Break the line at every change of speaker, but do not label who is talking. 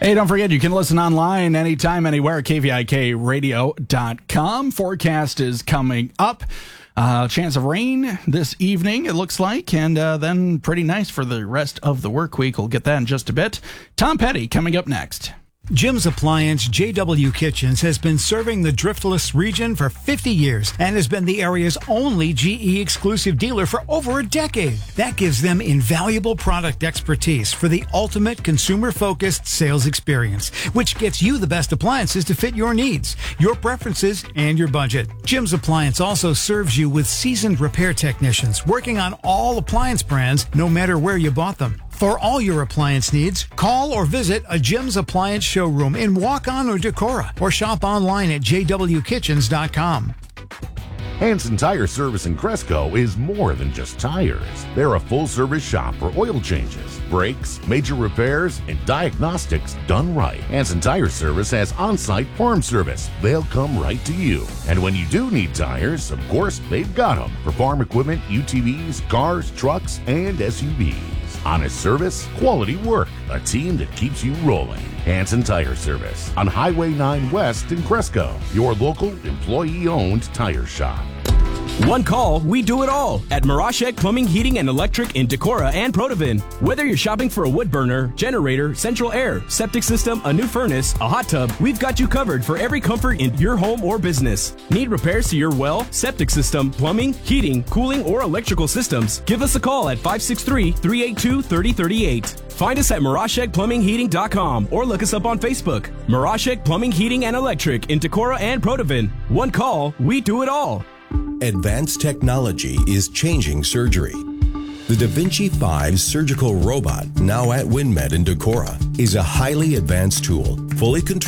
Hey, don't forget, you can listen online anytime, anywhere at kvikradio.com. Forecast is coming up. Chance of rain this evening, it looks like, and then pretty nice for the rest of the work week. We'll get that in just a bit. Tom Petty coming up next.
Jim's Appliance JW Kitchens has been serving the Driftless region for 50 years and has been the area's only GE exclusive dealer for over a decade. That gives them invaluable product expertise for the ultimate consumer-focused sales experience, which gets you the best appliances to fit your needs, your preferences, and your budget. Jim's Appliance also serves you with seasoned repair technicians working on all appliance brands, no matter where you bought them. For all your appliance needs, call or visit a Jim's Appliance showroom in Waukon or Decorah, or shop online at jwkitchens.com.
Hanson Tire Service in Cresco is more than just tires. They're a full-service shop for oil changes, brakes, major repairs, and diagnostics done right. Hanson Tire Service has on-site farm service. They'll come right to you. And when you do need tires, of course, they've got them for farm equipment, UTVs, cars, trucks, and SUVs. Honest service, quality work, a team that keeps you rolling. Hanson Tire Service on Highway 9 West in Cresco, your local employee-owned tire shop.
One call, we do it all at Mirashek Plumbing, Heating, and Electric in Decorah and Protivin. Whether you're shopping for a wood burner, generator, central air, septic system, a new furnace, a hot tub, we've got you covered for every comfort in your home or business. Need repairs to your well, septic system, plumbing, heating, cooling, or electrical systems? Give us a call at 563-382-3038. Find us at MirashekPlumbingHeating.com or look us up on Facebook. Mirashek Plumbing, Heating, and Electric in Decorah and Protivin. One call, we do it all.
Advanced technology is changing surgery. The Da Vinci 5 surgical robot, now at WinMed in Decorah, is a highly advanced tool, fully controlled